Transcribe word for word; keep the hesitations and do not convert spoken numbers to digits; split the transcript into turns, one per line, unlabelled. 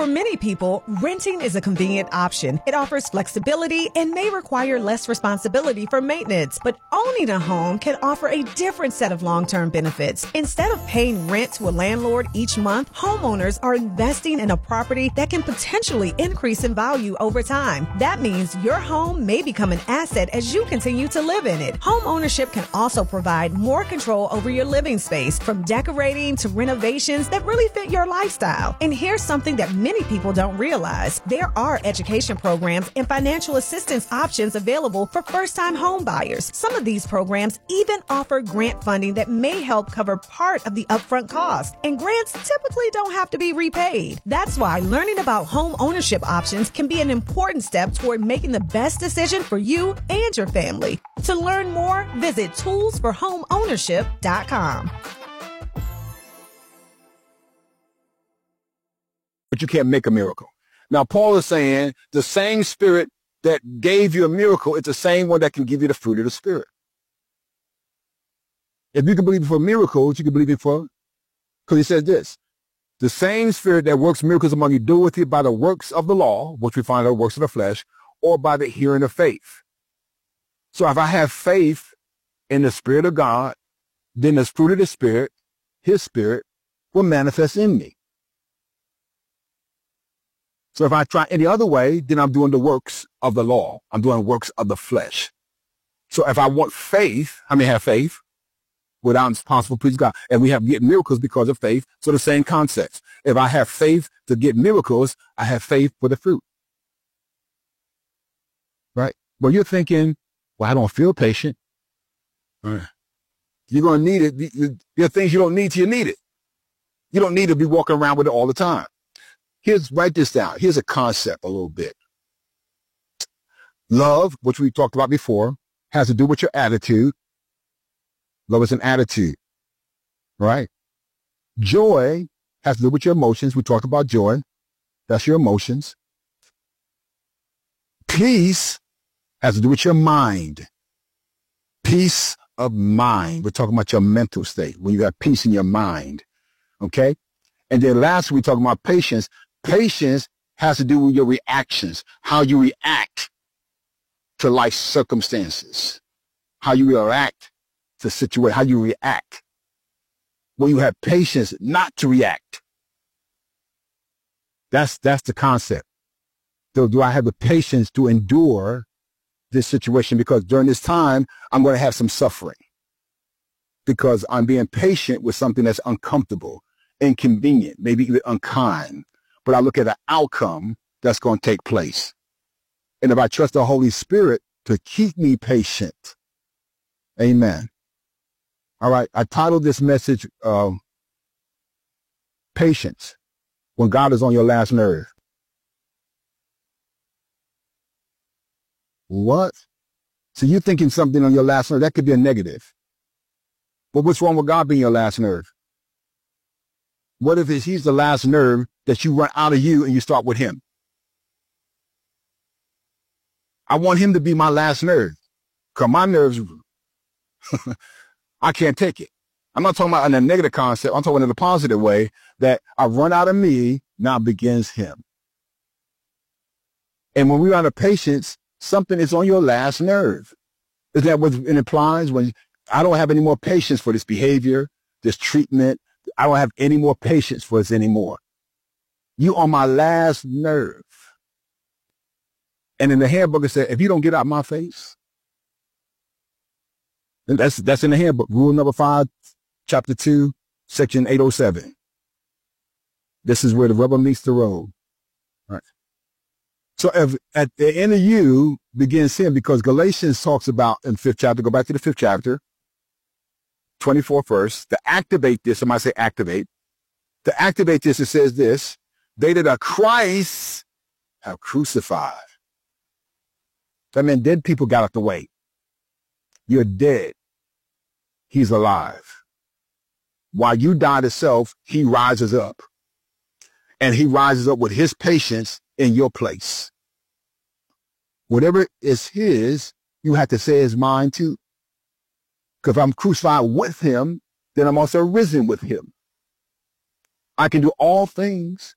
many people, renting is a convenient option. It offers flexibility and may require less responsibility for maintenance, but owning a home can offer a different set of long-term benefits. Instead of paying rent to a landlord each month, homeowners are investing in a property that can potentially increase in value over time. That means your home may become an asset as you continue to live in it. Home ownership can also provide more control over your living space, from decorating to renovations that really fit your lifestyle. And here's something that many people don't realize. There are education programs and financial assistance options available for first-time home buyers. Some of these programs even offer grant funding that may help cover part of the upfront cost. And grants typically don't have to be repaid. That's why learning about home ownership options can be an important step toward making the best decision for you and your family. To learn more, visit tools for home ownership dot com.
But you can't make a miracle. Now, Paul is saying the same spirit that gave you a miracle is the same one that can give you the fruit of the Spirit. If you can believe it for miracles, you can believe it for, because he says this, the same spirit that works miracles among you, do with it by the works of the law, which we find are the works of the flesh, or by the hearing of faith. So if I have faith in the Spirit of God, then the fruit of the Spirit, his Spirit, will manifest in me. So if I try any other way, then I'm doing the works of the law. I'm doing works of the flesh. So if I want faith, I may have faith. Without it's possible, please God. And we have get miracles because of faith. So the same concepts. If I have faith to get miracles, I have faith for the fruit. Right? Well, you're thinking, well, I don't feel patient. Right. You're going to need it. There are things you don't need till you need it. You don't need to be walking around with it all the time. Here's, write this down. Here's a concept a little bit. Love, which we talked about before, has to do with your attitude. Love is an attitude, right? Joy has to do with your emotions. We talked about joy. That's your emotions. Peace has to do with your mind. Peace of mind. We're talking about your mental state, when you have peace in your mind, okay? And then last, we talked about patience. Patience has to do with your reactions, how you react to life circumstances, how you react to situation, how you react when you have patience not to react. That's, that's the concept. So do I have the patience to endure this situation? Because during this time, I'm going to have some suffering because I'm being patient with something that's uncomfortable, inconvenient, maybe even unkind. But I look at the outcome that's going to take place. And if I trust the Holy Spirit to keep me patient, amen. All right, I titled this message, um, Patience, when God is on your last nerve. What? So you're thinking something on your last nerve, that could be a negative. But what's wrong with God being your last nerve? What if it's, he's the last nerve that you run out of you and you start with him? I want him to be my last nerve, because my nerves, I can't take it. I'm not talking about in a negative concept. I'm talking in a positive way that I run out of me, now begins him. And when we're out of patience, something is on your last nerve. Is that what it implies? When I don't have any more patience for this behavior, this treatment, I don't have any more patience for this anymore. You on my last nerve. And in the handbook, it said, if you don't get out my face, and that's, that's in the handbook, rule number five, chapter two, section eight oh seven. This is where the rubber meets the road. Right. So if, at the end of you begins him, because Galatians talks about in the fifth chapter, go back to the fifth chapter, twenty-fourth verse, to activate this, somebody say activate. To activate this, it says this, they that are Christ have crucified. That meant dead people got out the way. You're dead. He's alive. While you die to self, he rises up. And he rises up with his patience in your place. Whatever is his, you have to say is mine too. Because if I'm crucified with him, then I'm also risen with him. I can do all things